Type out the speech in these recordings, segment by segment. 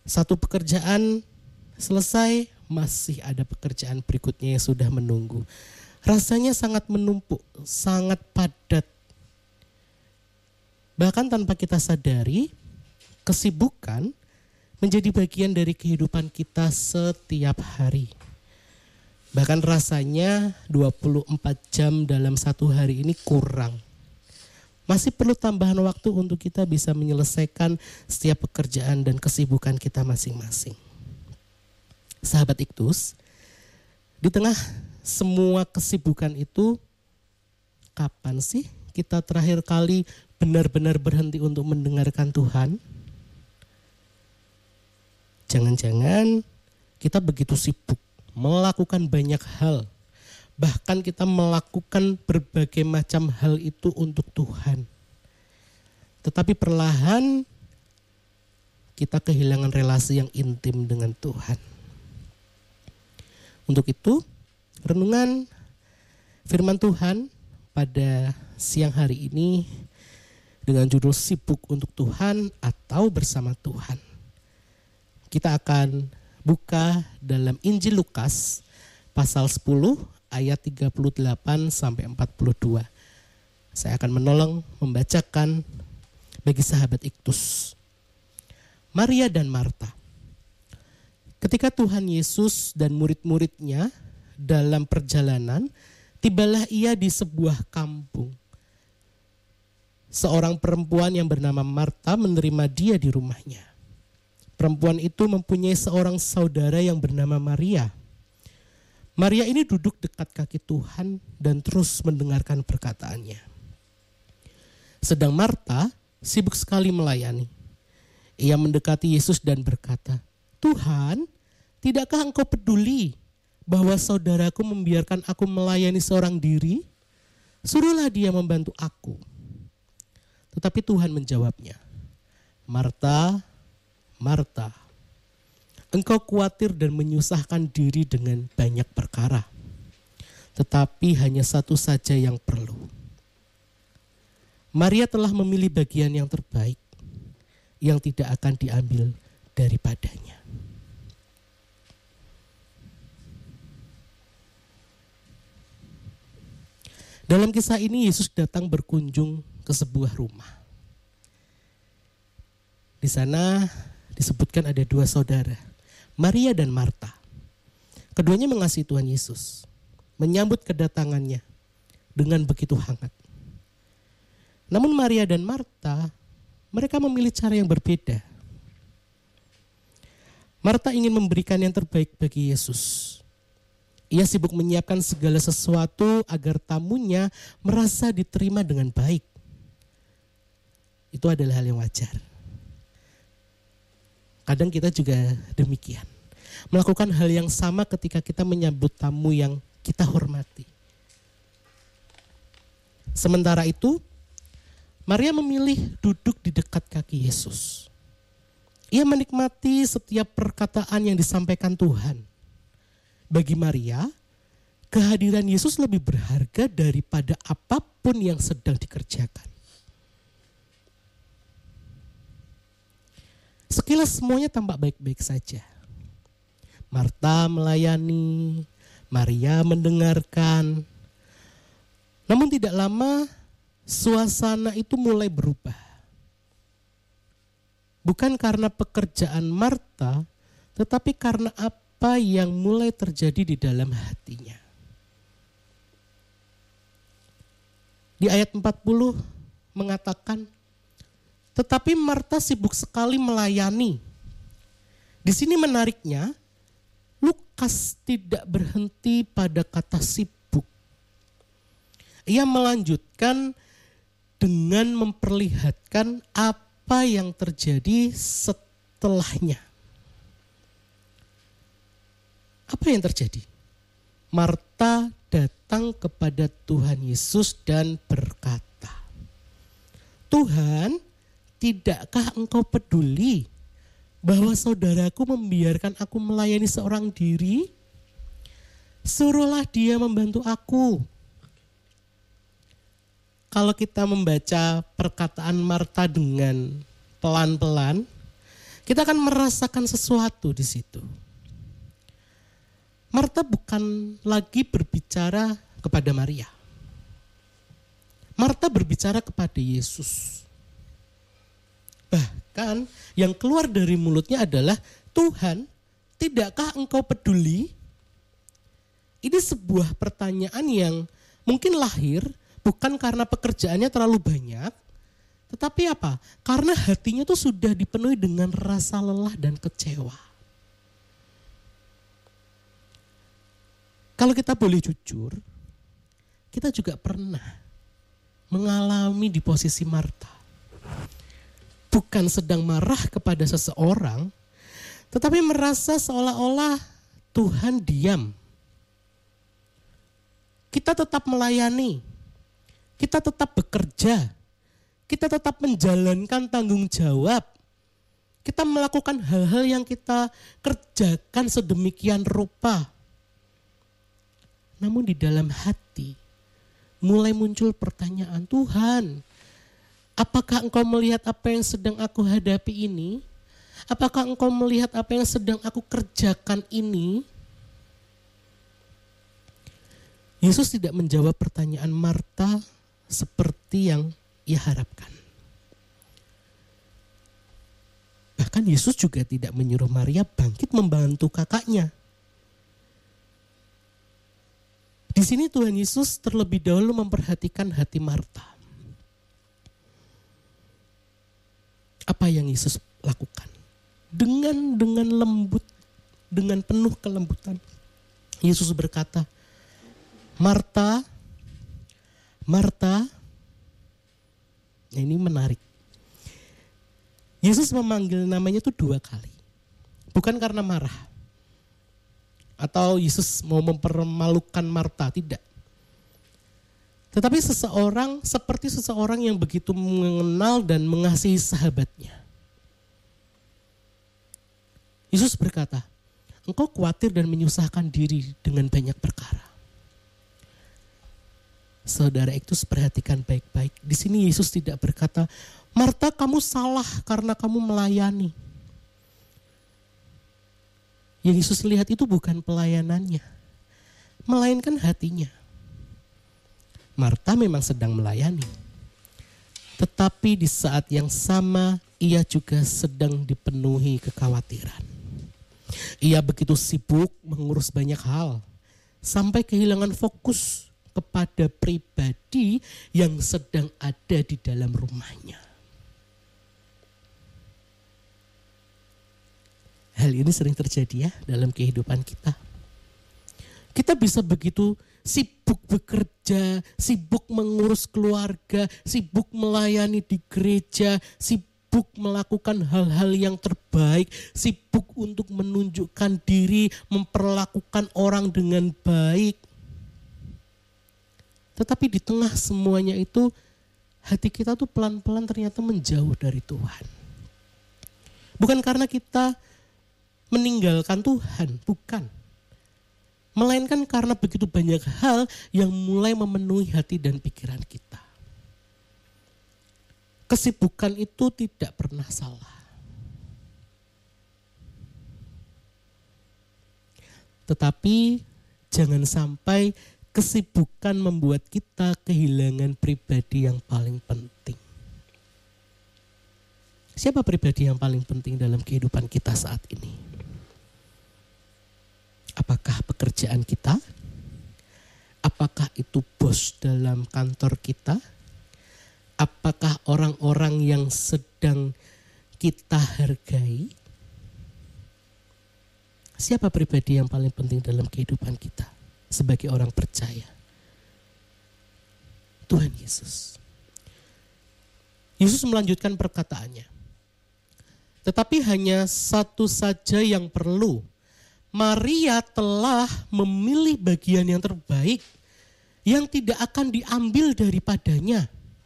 Satu pekerjaan selesai, masih ada pekerjaan berikutnya yang sudah menunggu. Rasanya sangat menumpuk, sangat padat. Bahkan tanpa kita sadari, kesibukan menjadi bagian dari kehidupan kita setiap hari. Bahkan rasanya 24 jam dalam satu hari ini kurang. Masih perlu tambahan waktu untuk kita bisa menyelesaikan setiap pekerjaan dan kesibukan kita masing-masing. Sahabat Iktus, di tengah semua kesibukan itu, kapan sih kita terakhir kali benar-benar berhenti untuk mendengarkan Tuhan? Jangan-jangan kita begitu sibuk melakukan banyak hal. Bahkan kita melakukan berbagai macam hal itu untuk Tuhan. Tetapi perlahan kita kehilangan relasi yang intim dengan Tuhan. Untuk itu, renungan firman Tuhan pada siang hari ini dengan judul Sibuk untuk Tuhan atau Bersama Tuhan. Kita akan buka dalam Injil Lukas pasal 10 ayat 38 sampai 42. Saya akan menolong membacakan bagi sahabat Iktus. Maria dan Marta. Ketika Tuhan Yesus dan murid-muridnya dalam perjalanan, tibalah ia di sebuah kampung. Seorang perempuan yang bernama Marta menerima dia di rumahnya. Perempuan itu mempunyai seorang saudara yang bernama Maria. Maria ini duduk dekat kaki Tuhan dan terus mendengarkan perkataannya. Sedang Marta sibuk sekali melayani. Ia mendekati Yesus dan berkata, "Tuhan, tidakkah engkau peduli bahwa saudaraku membiarkan aku melayani seorang diri? Suruhlah dia membantu aku." Tetapi Tuhan menjawabnya, "Marta, Marta, engkau khawatir dan menyusahkan diri dengan banyak perkara. Tetapi hanya satu saja yang perlu. Maria telah memilih bagian yang terbaik, yang tidak akan diambil daripadanya." Dalam kisah ini Yesus datang berkunjung ke sebuah rumah. Di sana disebutkan ada dua saudara, Maria dan Marta. Keduanya mengasihi Tuhan Yesus, menyambut kedatangannya dengan begitu hangat. Namun Maria dan Marta, mereka memilih cara yang berbeda. Marta ingin memberikan yang terbaik bagi Yesus. Ia sibuk menyiapkan segala sesuatu agar tamunya merasa diterima dengan baik. Itu adalah hal yang wajar. Kadang kita juga demikian. Melakukan hal yang sama ketika kita menyambut tamu yang kita hormati. Sementara itu, Maria memilih duduk di dekat kaki Yesus. Ia menikmati setiap perkataan yang disampaikan Tuhan. Bagi Maria, kehadiran Yesus lebih berharga daripada apapun yang sedang dikerjakan. Sekilas semuanya tampak baik-baik saja. Marta melayani, Maria mendengarkan. Namun tidak lama suasana itu mulai berubah. Bukan karena pekerjaan Marta, tetapi karena apa yang mulai terjadi di dalam hatinya. Di ayat 40 mengatakan, tetapi Marta sibuk sekali melayani. Di sini menariknya, Lukas tidak berhenti pada kata sibuk. Ia melanjutkan dengan memperlihatkan apa yang terjadi setelahnya. Apa yang terjadi? Marta datang kepada Tuhan Yesus dan berkata, "Tuhan, tidakkah engkau peduli bahwa saudaraku membiarkan aku melayani seorang diri? Suruhlah dia membantu aku." Kalau kita membaca perkataan Marta dengan pelan-pelan, kita akan merasakan sesuatu di situ. Marta bukan lagi berbicara kepada Maria. Marta berbicara kepada Yesus. Bahkan yang keluar dari mulutnya adalah, Tuhan, tidakkah engkau peduli? Ini sebuah pertanyaan yang mungkin lahir bukan karena pekerjaannya terlalu banyak, tetapi apa? Karena hatinya tuh sudah dipenuhi dengan rasa lelah dan kecewa. Kalau kita boleh jujur, kita juga pernah mengalami di posisi Marta. Bukan sedang marah kepada seseorang, tetapi merasa seolah-olah Tuhan diam. Kita tetap melayani, kita tetap bekerja, kita tetap menjalankan tanggung jawab. Kita melakukan hal-hal yang kita kerjakan sedemikian rupa. Namun di dalam hati mulai muncul pertanyaan, Tuhan, apakah engkau melihat apa yang sedang aku hadapi ini? Apakah engkau melihat apa yang sedang aku kerjakan ini? Yesus tidak menjawab pertanyaan Marta seperti yang ia harapkan. Bahkan Yesus juga tidak menyuruh Maria bangkit membantu kakaknya. Di sini Tuhan Yesus terlebih dahulu memperhatikan hati Marta. Apa yang Yesus lakukan? Dengan lembut, dengan penuh kelembutan, Yesus berkata, Marta, Marta. Nah, ini menarik. Yesus memanggil namanya itu 2 kali. Bukan karena marah. Atau Yesus mau mempermalukan Marta, tidak. Tetapi seperti seseorang yang begitu mengenal dan mengasihi sahabatnya. Yesus berkata, engkau khawatir dan menyusahkan diri dengan banyak perkara. Saudara itu perhatikan baik-baik. Di sini Yesus tidak berkata, Marta, kamu salah karena kamu melayani. Yang Yesus lihat itu bukan pelayanannya, melainkan hatinya. Marta memang sedang melayani, tetapi di saat yang sama ia juga sedang dipenuhi kekhawatiran. Ia begitu sibuk mengurus banyak hal, sampai kehilangan fokus kepada pribadi yang sedang ada di dalam rumahnya. Hal ini sering terjadi ya dalam kehidupan kita. Kita bisa begitu sibuk bekerja, sibuk mengurus keluarga, sibuk melayani di gereja, sibuk melakukan hal-hal yang terbaik, sibuk untuk menunjukkan diri, memperlakukan orang dengan baik. Tetapi di tengah semuanya itu, hati kita tuh pelan-pelan ternyata menjauh dari Tuhan. Bukan karena kita meninggalkan Tuhan, bukan. Melainkan karena begitu banyak hal yang mulai memenuhi hati dan pikiran kita. Kesibukan itu tidak pernah salah. Tetapi jangan sampai kesibukan membuat kita kehilangan pribadi yang paling penting. Siapa pribadi yang paling penting dalam kehidupan kita saat ini? Apakah pekerjaan kita? Apakah itu bos dalam kantor kita? Apakah orang-orang yang sedang kita hargai? Siapa pribadi yang paling penting dalam kehidupan kita sebagai orang percaya? Tuhan Yesus. Yesus melanjutkan perkataannya. Tetapi hanya satu saja yang perlu. Maria telah memilih bagian yang terbaik yang tidak akan diambil daripadanya.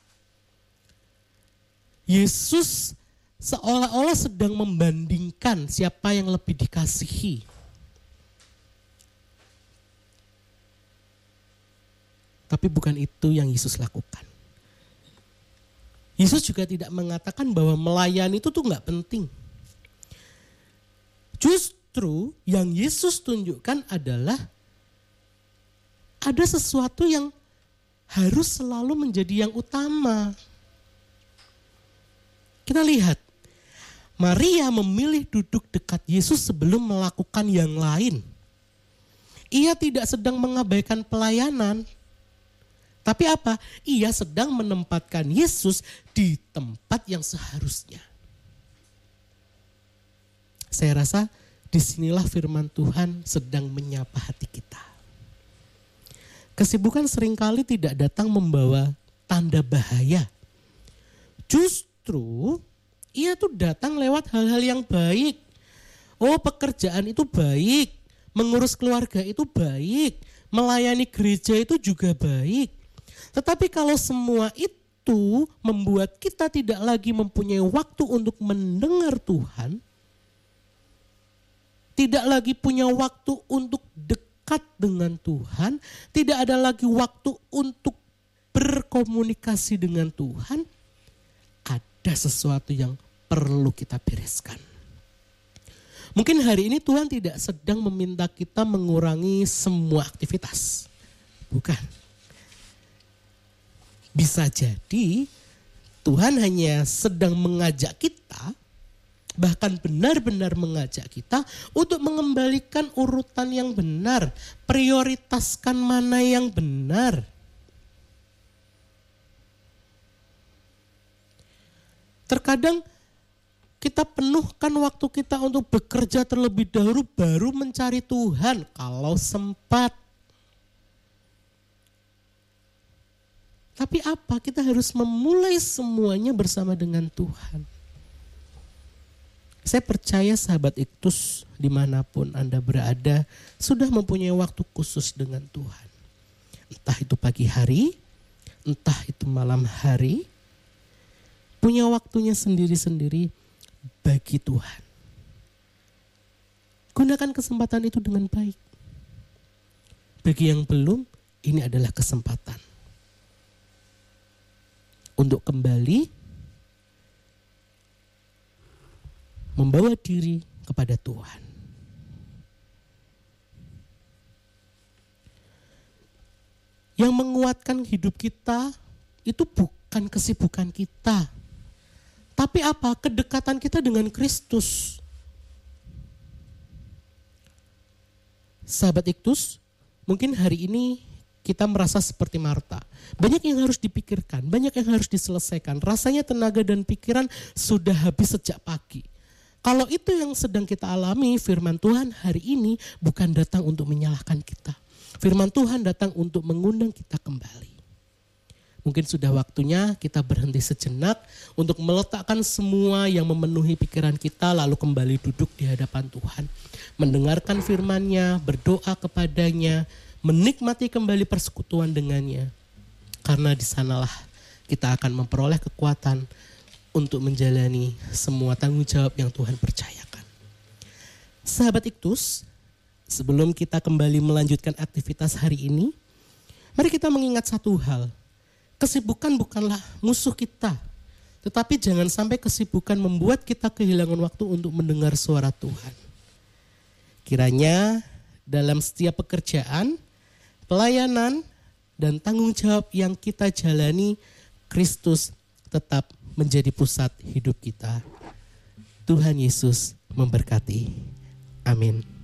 Yesus seolah-olah sedang membandingkan siapa yang lebih dikasihi. Tapi bukan itu yang Yesus lakukan. Yesus juga tidak mengatakan bahwa melayani itu tuh gak penting. Justru yang Yesus tunjukkan adalah ada sesuatu yang harus selalu menjadi yang utama. Kita lihat, Maria memilih duduk dekat Yesus sebelum melakukan yang lain. Ia tidak sedang mengabaikan pelayanan. Tapi apa? Ia sedang menempatkan Yesus di tempat yang seharusnya. Saya rasa disinilah firman Tuhan sedang menyapa hati kita. Kesibukan seringkali tidak datang membawa tanda bahaya. Justru ia tuh datang lewat hal-hal yang baik. Oh, pekerjaan itu baik, mengurus keluarga itu baik, melayani gereja itu juga baik. Tetapi kalau semua itu membuat kita tidak lagi mempunyai waktu untuk mendengar Tuhan, tidak lagi punya waktu untuk dekat dengan Tuhan, tidak ada lagi waktu untuk berkomunikasi dengan Tuhan, ada sesuatu yang perlu kita bereskan. Mungkin hari ini Tuhan tidak sedang meminta kita mengurangi semua aktivitas. Bukan. Bisa jadi Tuhan hanya sedang mengajak kita, bahkan benar-benar mengajak kita untuk mengembalikan urutan yang benar, prioritaskan mana yang benar. Terkadang kita penuhkan waktu kita untuk bekerja terlebih dahulu baru mencari Tuhan kalau sempat. Tapi apa? Kita harus memulai semuanya bersama dengan Tuhan. Saya percaya sahabat Iktus dimanapun Anda berada sudah mempunyai waktu khusus dengan Tuhan. Entah itu pagi hari, entah itu malam hari, punya waktunya sendiri-sendiri bagi Tuhan. Gunakan kesempatan itu dengan baik. Bagi yang belum, ini adalah kesempatan untuk kembali membawa diri kepada Tuhan. Yang menguatkan hidup kita itu bukan kesibukan kita, tapi apa? Kedekatan kita dengan Kristus. Sahabat Iktus, mungkin hari ini kita merasa seperti Marta. Banyak yang harus dipikirkan, banyak yang harus diselesaikan. Rasanya tenaga dan pikiran sudah habis sejak pagi. Kalau itu yang sedang kita alami, firman Tuhan hari ini bukan datang untuk menyalahkan kita. Firman Tuhan datang untuk mengundang kita kembali. Mungkin sudah waktunya kita berhenti sejenak untuk meletakkan semua yang memenuhi pikiran kita lalu kembali duduk di hadapan Tuhan. Mendengarkan firman-Nya, berdoa kepadanya, menikmati kembali persekutuan dengannya. Karena di sanalah kita akan memperoleh kekuatan untuk menjalani semua tanggung jawab yang Tuhan percayakan. Sahabat Iktus, sebelum kita kembali melanjutkan aktivitas hari ini, mari kita mengingat satu hal. Kesibukan bukanlah musuh kita, tetapi jangan sampai kesibukan membuat kita kehilangan waktu untuk mendengar suara Tuhan. Kiranya dalam setiap pekerjaan, pelayanan, dan tanggung jawab yang kita jalani, Kristus tetap menjadi pusat hidup kita. Tuhan Yesus memberkati. Amin.